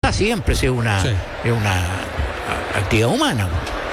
esa siempre es una actividad humana.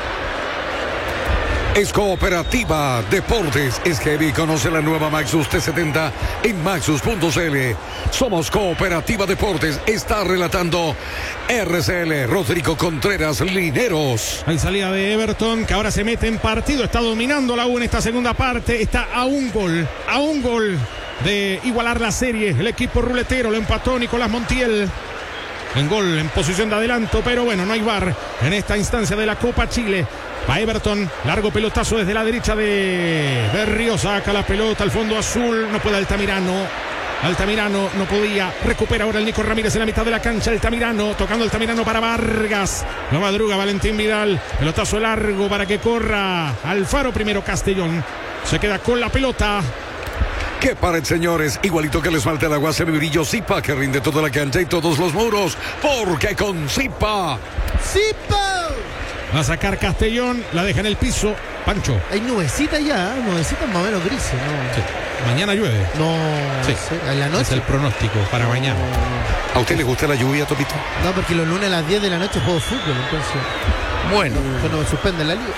Es Cooperativa Deportes. Es Heavy. Conoce la nueva Maxus T70 en maxus.cl. Somos Cooperativa Deportes. Está relatando RCL Rodrigo Contreras Lineros. Hay salida de Everton, que ahora se mete en partido. Está dominando la U en esta segunda parte. Está a un gol de igualar la serie. El equipo ruletero lo empató Nicolás Montiel. En gol, en posición de adelanto, pero bueno, no hay VAR en esta instancia de la Copa Chile. Va Everton, largo pelotazo desde la derecha de Berrío, saca la pelota al fondo azul, no puede Altamirano no podía, recupera ahora el Nico Ramírez en la mitad de la cancha, tocando Altamirano para Vargas, no madruga Valentín Vidal, pelotazo largo para que corra Alfaro, primero Castellón, se queda con la pelota. ¡Qué pared, señores! Igualito que les falta el agua, brillo Zipa, que rinde toda la cancha y todos los muros, porque con Zipa va a sacar Castellón, la deja en el piso. Pancho. Hay nubecitas ya, nubecitas más o menos grises, ¿no? Sí. Mañana llueve. No, sí. En la noche. Es el pronóstico para mañana. ¿A usted le gusta la lluvia, Topito? No, porque los lunes a las 10 de la noche juego fútbol, entonces. Bueno. No me suspenden la liga.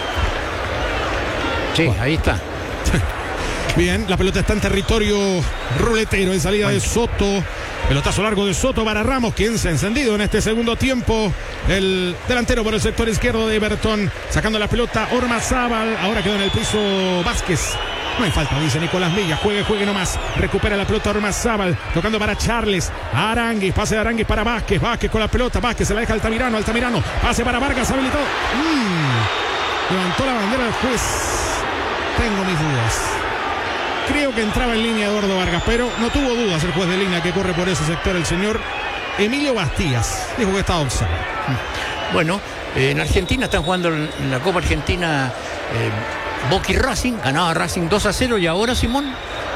Sí, bueno. Ahí está. Bien, la pelota está en territorio ruletero, en salida de Soto. Pelotazo largo de Soto para Ramos, quien se ha encendido en este segundo tiempo. El delantero por el sector izquierdo de Everton, sacando la pelota Ormazábal. Ahora quedó en el piso Vázquez. No hay falta, dice Nicolás Milla. Juegue nomás. Recupera la pelota Ormazábal, tocando para Charles. Aranguis, pase de Aranguis para Vázquez. Vázquez con la pelota. Vázquez se la deja Altamirano. Pase para Vargas, habilitado. Levantó la bandera del juez. Tengo mis dudas. Creo que entraba en línea Eduardo Vargas, pero no tuvo dudas el juez de línea que corre por ese sector, el señor Emilio Bastías. Dijo que estaba offside. Bueno, en Argentina están jugando en la Copa Argentina Boca y Racing. Ganaba Racing 2-0 y ahora, Simón.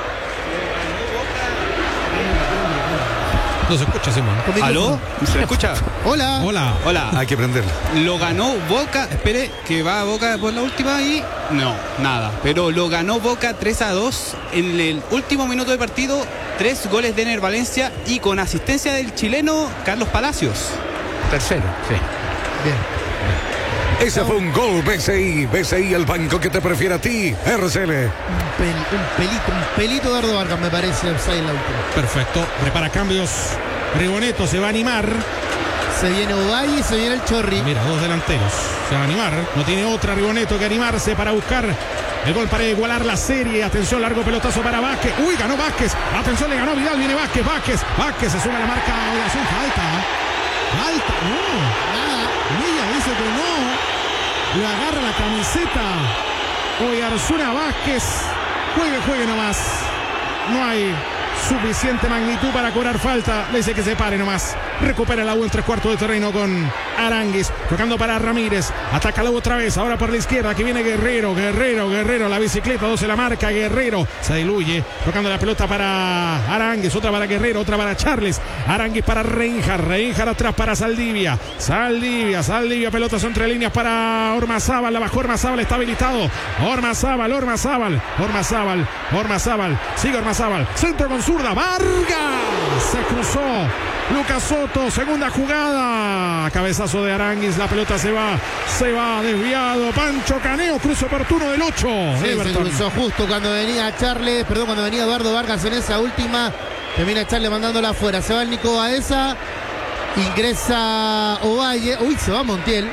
No se escucha, Simón. ¿Aló? ¿Se escucha? Hola. Hay que prenderla. Lo ganó Boca. Espere, que va a Boca por la última y... No, nada. Pero lo ganó Boca 3-2 en el último minuto de partido. 3 goles de Ener Valencia y con asistencia del chileno Carlos Palacios. Tercero, sí. Bien. Ese fue un gol BCI, el banco que te prefiere a ti, RCL. Un pelito de Eduardo Vargas, me parece, offside en la última. Perfecto, prepara cambios. Rigoneto se va a animar. Se viene Ovalle y se viene el Chorri. Mira, 2 delanteros. Se va a animar. No tiene otra Rigoneto que animarse para buscar el gol para igualar la serie. Atención, largo pelotazo para Vázquez. Uy, ganó Vázquez. Atención, le ganó Vidal. Viene Vázquez. Vázquez se sube a la marca. Obligación, falta. No. Nada. Milla dice que no. Le agarra la camiseta Oyarzuna Vázquez. Juegue nomás. No hay suficiente magnitud para cobrar falta. Le dice que se pare nomás. Recupera la U en 3/4 de terreno con Aranguis. Tocando para Ramírez. Ataca la U otra vez. Ahora por la izquierda. Aquí viene Guerrero. La bicicleta 12 la marca. Guerrero se diluye. Tocando la pelota para Aranguis. Otra para Guerrero. Otra para Charles. Aranguis para Reinhard atrás para Saldivia. Pelotas entre líneas para Ormazábal. La bajó Ormazábal. Está habilitado. Ormazábal. Sigue Ormazábal. Centro con zurda. Vargas. Se cruzó. Lucas Soto, segunda jugada. Cabezazo de Aranguis, la pelota se va desviado. Pancho Caneo, cruce oportuno del 8. Sí, se cruzó justo cuando venía Eduardo Vargas en esa última. Termina Charles mandándola afuera. Se va el Nico Baeza. Ingresa Ovalle. Uy, se va Montiel.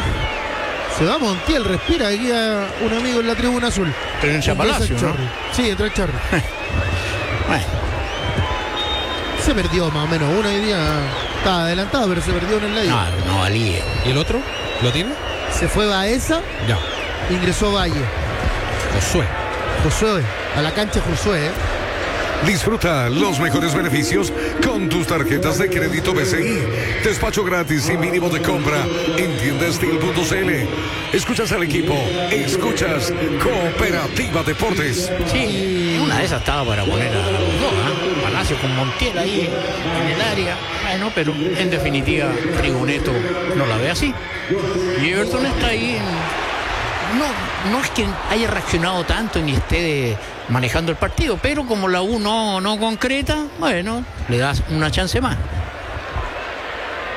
Respira. Aquí a un amigo en la tribuna azul. Pero en Palacio, ¿no? Sí, entró el Chorri. Bueno. Se perdió más o menos uno hoy día. Estaba adelantado, pero se perdió uno en la ida. No valía. ¿Y el otro? ¿Lo tiene? Se fue Baeza. Ya. Ingresó Valle. Josué. A la cancha Josué. Disfruta los mejores beneficios con tus tarjetas de crédito BCI. Despacho gratis y mínimo de compra en tiendastil.cl. Escuchas al equipo, escuchas Cooperativa Deportes. Sí, una de esas estaba para poner a los dos, Palacio con Montiel ahí en el área. Bueno, pero en definitiva Rigoneto no la ve así. Y Everton está ahí. No es que haya reaccionado tanto ni esté manejando el partido, pero como la U no concreta, bueno, le das una chance más.